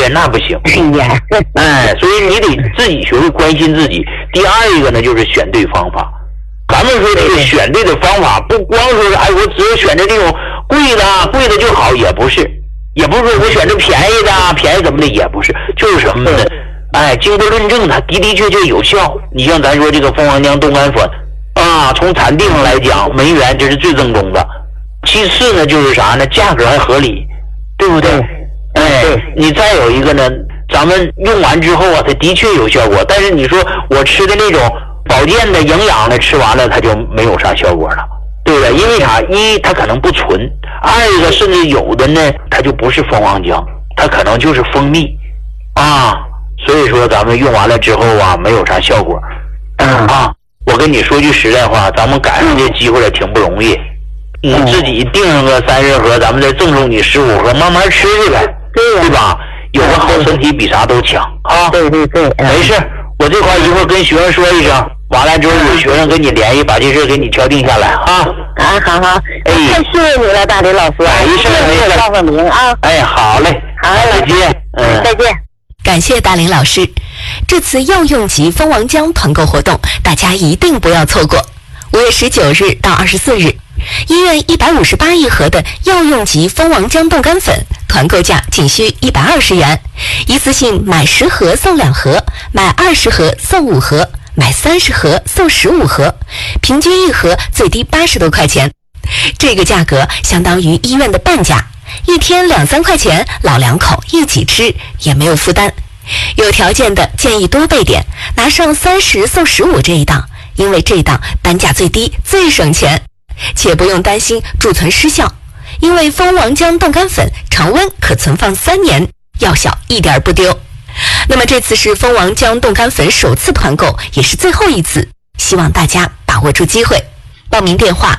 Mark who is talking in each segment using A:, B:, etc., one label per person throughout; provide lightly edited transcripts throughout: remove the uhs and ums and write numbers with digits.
A: 对，那不行。所以你得自己学会关心自己。第二一个呢，就是选对方法。咱们说这个选对的方法，不光说是我只有选择这种贵的就好，也不是说我选择便宜的，便宜怎么的也不是，就是什么呢？经过论证，它的确有效。你像咱说这个蜂王浆冻干粉从产地上来讲，门源这是最正宗的。其次呢，就是啥呢？价格还合理，对不对？你再有一个呢，咱们用完之后它的确有效果。但是你说我吃的那种保健的、营养的，吃完了它就没有啥效果了，对不对？因为啥？一它可能不纯，二一个甚至有的呢，它就不是蜂王浆，它可能就是蜂蜜所以说咱们用完了之后没有啥效果。我跟你说句实在话，咱们赶上这机会了挺不容易。你自己订上个30盒，咱们再赠送你15盒，慢慢吃去呗，对吧？有个好身体比啥都强
B: 对。
A: 没事，我这块一会儿跟学生说一声，完了之后有学生跟你联系，把这事给你敲定下来
B: 好。太谢谢你了，大林老师。
A: 没事。
B: 报个名
A: 好嘞，再见。
B: 再见。
C: 感谢大林老师，这次药用级蜂王浆团购活动，大家一定不要错过。5月19日到24日，医院158亿盒的药用级蜂王浆冻干粉团购价仅需120元，一次性买10盒送2盒，买20盒送5盒，买30盒送15盒，平均一盒最低80多块钱。这个价格相当于医院的半价，一天2-3块钱，老两口一起吃也没有负担。有条件的建议多备点，拿上30送15这一档，因为这档单价最低最省钱，且不用担心贮存失效，因为蜂王浆冻干粉常温可存放3年，药效一点不丢。那么这次是蜂王浆冻干粉首次团购，也是最后一次，希望大家把握住机会。报名电话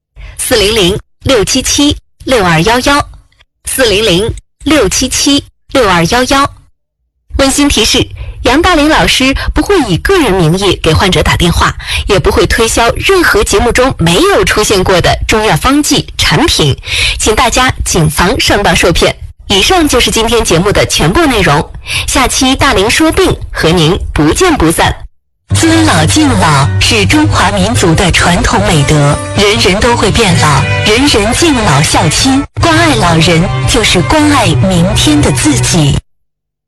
C: 400-677-6211，400-677-6211。温馨提示，杨大林老师不会以个人名义给患者打电话，也不会推销任何节目中没有出现过的中药方剂产品，请大家谨防上当受骗。以上就是今天节目的全部内容，下期大林说病和您不见不散。尊老敬老是中华民族的传统美德，人人都会变老，人人敬老孝亲，关爱老人就是关爱明天的自己。